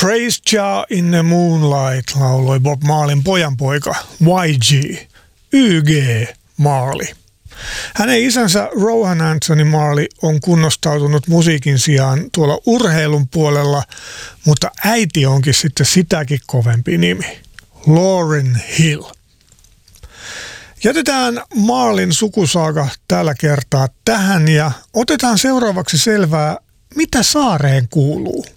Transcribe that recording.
Praise Jah in the Moonlight lauloi Bob Marleyn pojanpoika YG, YG Marley. Hänen isänsä Rowan Anthony Marley on kunnostautunut musiikin sijaan tuolla urheilun puolella, mutta äiti onkin sitten sitäkin kovempi nimi, Lauryn Hill. Jätetään Marleyn sukusaaga tällä kertaa tähän ja otetaan seuraavaksi selvää, mitä saareen kuuluu.